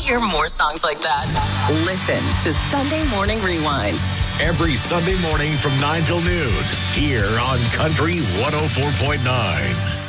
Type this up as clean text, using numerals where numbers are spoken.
to hear more songs like that? Listen to Sunday Morning Rewind. Every Sunday morning from 9 till noon here on Country 104.9.